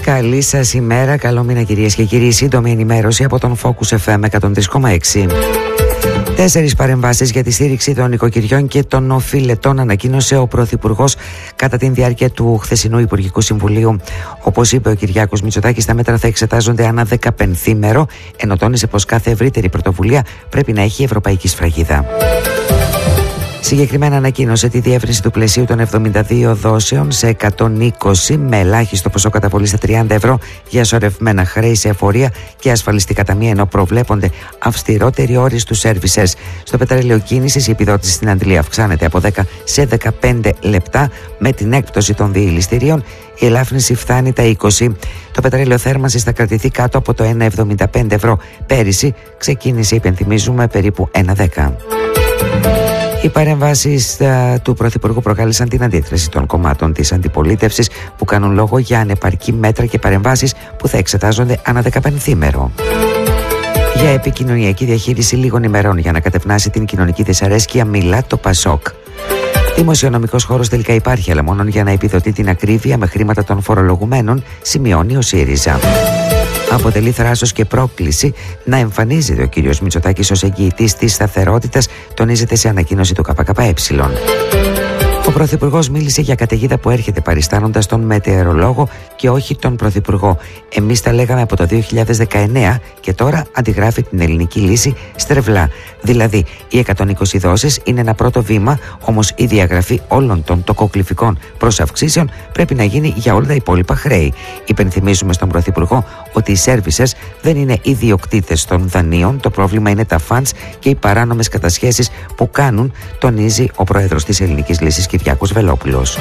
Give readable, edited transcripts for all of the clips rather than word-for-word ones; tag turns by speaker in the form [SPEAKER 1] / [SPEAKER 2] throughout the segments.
[SPEAKER 1] Καλή σας ημέρα, καλό μήνα κυρίες και κύριοι. Σύντομη ενημέρωση από τον Focus FM 103,6. 4 παρεμβάσεις για τη στήριξη των νοικοκυριών και των οφειλετών ανακοίνωσε ο Πρωθυπουργός κατά τη διάρκεια του χθεσινού Υπουργικού Συμβουλίου. Όπως είπε ο Κυριάκος Μητσοτάκης, τα μέτρα θα εξετάζονται ανά 15μέρο, ενώ τόνισε πως κάθε ευρύτερη πρωτοβουλία πρέπει να έχει ευρωπαϊκή σφραγίδα. Συγκεκριμένα ανακοίνωσε τη διεύρυνση του πλαισίου των 72 δόσεων σε 120 με ελάχιστο ποσό καταβολή στα 30 ευρώ για σωρευμένα χρέη σε εφορία και ασφαλιστικά ταμεία, ενώ προβλέπονται αυστηρότεροι όροι στους σέρβισες. Στο πετρέλαιο κίνησης η επιδότηση στην αντλία αυξάνεται από 10 σε 15 λεπτά με την έκπτωση των διηληστηρίων. Η ελάφρυνση φτάνει τα 20. Το πετρέλαιο θέρμανσης θα κρατηθεί κάτω από το 1,75 ευρώ. Πέρυσι ξεκίνησε, υπενθυμίζουμε, περίπου 1,10. Οι παρεμβάσεις του Πρωθυπουργού προκάλεσαν την αντίδραση των κομμάτων της αντιπολίτευσης που κάνουν λόγο για ανεπαρκή μέτρα και παρεμβάσεις που θα εξετάζονται ανά 15μέρο. Για επικοινωνιακή διαχείριση λίγων ημερών για να κατευνάσει την κοινωνική δυσαρέσκεια μιλά το ΠΑΣΟΚ. Δημοσιονομικός χώρος τελικά υπάρχει, αλλά μόνο για να επιδοτεί την ακρίβεια με χρήματα των φορολογουμένων, σημειώνει ο ΣΥΡΙΖΑ. Αποτελεί θράσος και πρόκληση να εμφανίζεται ο κύριος Μητσοτάκης ως εγγυητής της σταθερότητας, τονίζεται σε ανακοίνωση του ΚΚΕ. Ο Πρωθυπουργός μίλησε για καταιγίδα που έρχεται παριστάνοντας τον μετεωρολόγο και όχι τον Πρωθυπουργό. Εμείς τα λέγαμε από το 2019 και τώρα αντιγράφει την ελληνική λύση στρεβλά. Δηλαδή, οι 120 δόσεις είναι ένα πρώτο βήμα, όμως η διαγραφή όλων των τοκοκληφικών προς αυξήσεων πρέπει να γίνει για όλα τα υπόλοιπα χρέη. Υπενθυμίζουμε στον Πρωθυπουργό ότι οι σέρβισες δεν είναι ιδιοκτήτες των δανείων, το πρόβλημα είναι τα funds και οι παράνομες κατασχέσεις που κάνουν, τονίζει ο Πρόεδρος της Ελληνικής Λύσης Κυριάκος Βελόπουλος.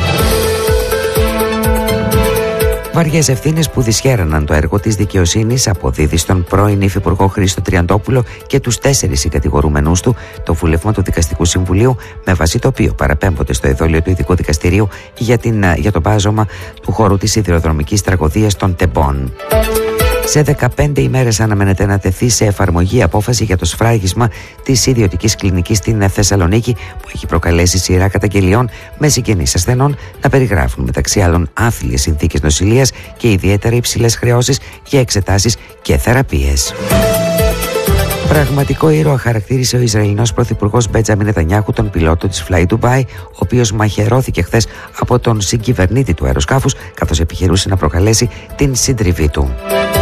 [SPEAKER 1] Βαριές ευθύνες που δυσχέραναν το έργο της δικαιοσύνης αποδίδει στον πρώην Υφυπουργό Χρήστο Τριαντόπουλο και τους 4 συγκατηγορούμενους του το βούλευμα του Δικαστικού Συμβουλίου, με βάση το οποίο παραπέμπονται στο εδόλιο του Ειδικού Δικαστηρίου για το μπάζωμα του χώρου της σιδηροδρομικής τραγωδίας των Τεμπών. Σε 15 ημέρες αναμένεται να τεθεί σε εφαρμογή η απόφαση για το σφράγισμα της ιδιωτικής κλινικής στην Θεσσαλονίκη, που έχει προκαλέσει σειρά καταγγελιών με συγγενείς ασθενών να περιγράφουν μεταξύ άλλων άθλιες συνθήκες νοσηλείας και ιδιαίτερα υψηλές χρεώσεις για εξετάσεις και θεραπείες. Πραγματικό ήρωα χαρακτήρισε ο Ισραηλινός Πρωθυπουργός Μπεντζαμίν Νετανιάχου τον πιλότο της Fly Dubai, ο οποίος μαχαιρώθηκε χθες από τον συγκυβερνήτη του αεροσκάφους καθώς επιχειρούσε να προκαλέσει την συντριβή του.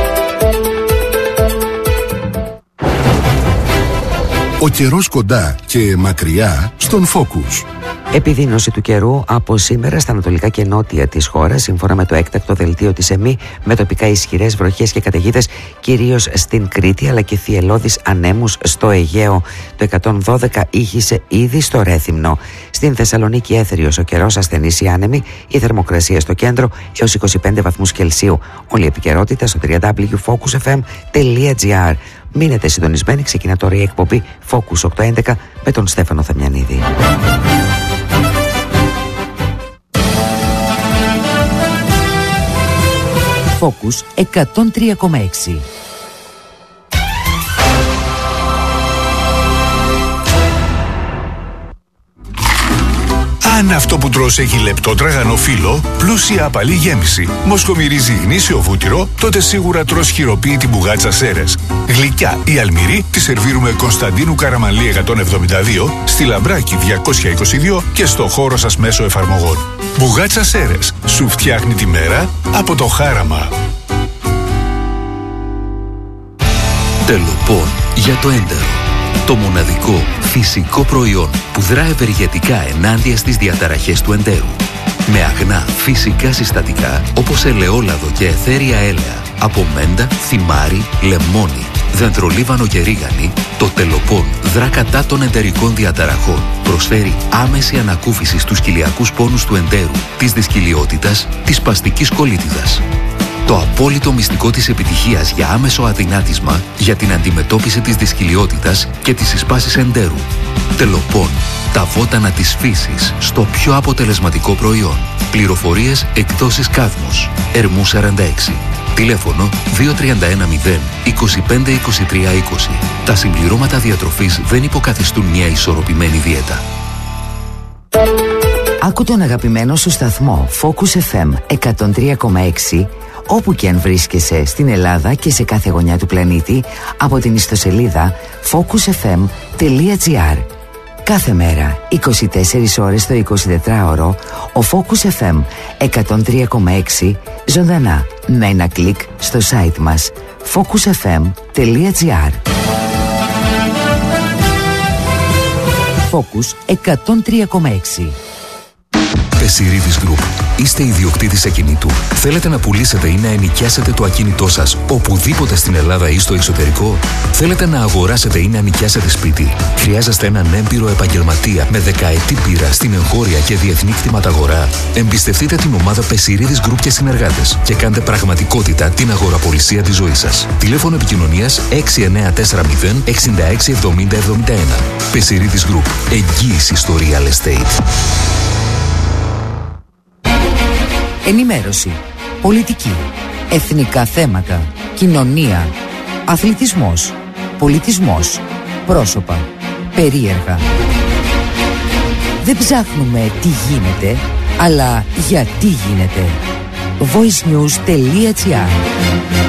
[SPEAKER 2] Ο καιρός κοντά και μακριά στον Focus.
[SPEAKER 1] Επιδείνωση του καιρού από σήμερα στα ανατολικά και νότια της χώρας, σύμφωνα με το έκτακτο δελτίο της ΕΜΗ, με τοπικά ισχυρές βροχές και καταιγίδες κυρίως στην Κρήτη, αλλά και θυελλώδεις ανέμους στο Αιγαίο. Το 112 ήχησε ήδη στο Ρέθυμνο. Στην Θεσσαλονίκη έθριος ο καιρός, ασθενής ή άνεμη, η θερμοκρασία στο κέντρο έως 25 βαθμούς Κελσίου. Όλη η επικαιρότητα στο www.focusfm.gr. Μείνετε συντονισμένοι, ξεκινά τώρα η εκπομπή Focus 811 με τον Στέφανο Θαμιανίδη. Focus 103,6.
[SPEAKER 3] Αν αυτό που τρως έχει λεπτό τραγανό φύλλο, πλούσια απαλή γέμιση, μοσχομυρίζει γνήσιο βούτυρο, τότε σίγουρα τρως χειροποίητη μπουγάτσα Σέρες. Γλυκιά ή αλμυρή τη σερβίρουμε Κωνσταντίνου Καραμανλή 172, στη Λαμπράκη 222 και στο χώρο σας μέσω εφαρμογών. Μπουγάτσα Σέρες, σου φτιάχνει τη μέρα από το χάραμα.
[SPEAKER 4] Τελοπών για το έντερο. Το μοναδικό φυσικό προϊόν που δρά ευεργετικά ενάντια στις διαταραχές του εντέρου. Με αγνά φυσικά συστατικά όπως ελαιόλαδο και αιθέρια έλαια, από μέντα, θυμάρι, λεμόνι, δεντρολίβανο και ρίγανη, το Τελοπών δρά κατά των εντερικών διαταραχών. Προσφέρει άμεση ανακούφιση στους κοιλιακούς πόνους του εντέρου, της δυσκυλιότητας, της σπαστικής κολίτιδας. Το απόλυτο μυστικό της επιτυχίας για άμεσο αδυνάτισμα για την αντιμετώπιση της δυσκυλιότητας και της εισπάσης εντέρου. Τελοπών, τα βότανα της φύσης στο πιο αποτελεσματικό προϊόν. Πληροφορίες εκδόσεις Κάδμος, Ερμού 46. Τηλέφωνο 2310 25 23 20. Τα συμπληρώματα διατροφής δεν υποκαθιστούν μια ισορροπημένη δίαιτα.
[SPEAKER 1] Άκου τον αγαπημένο σου σταθμό Focus FM 103,6 όπου και αν βρίσκεσαι στην Ελλάδα και σε κάθε γωνιά του πλανήτη από την ιστοσελίδα focusfm.gr. Κάθε μέρα, 24 ώρες το 24ωρο, ο Focus FM 103,6 ζωντανά με ένα κλικ στο site μας focusfm.gr. Focus 103,6.
[SPEAKER 4] Πεσιρίδης Group. Είστε ιδιοκτήτης ακινήτου. Θέλετε να πουλήσετε ή να ενοικιάσετε το ακίνητό σας οπουδήποτε στην Ελλάδα ή στο εξωτερικό. Θέλετε να αγοράσετε ή να νοικιάσετε σπίτι. Χρειάζεστε έναν έμπειρο επαγγελματία με δεκαετή πείρα στην εγχώρια και διεθνή κτηματαγορά. Εμπιστευτείτε την ομάδα Πεσιρίδης Group και συνεργάτες και κάντε πραγματικότητα την αγοραπολισία της ζωής σας. Τηλέφωνο επικοινωνίας 6940 66 70 71. Πεσιρίδης Group. Εγγύηση στο real estate.
[SPEAKER 1] Ενημέρωση, πολιτική, εθνικά θέματα, κοινωνία, αθλητισμός, πολιτισμός, πρόσωπα, περίεργα. Δεν ψάχνουμε τι γίνεται, αλλά γιατί γίνεται. voicenews.gr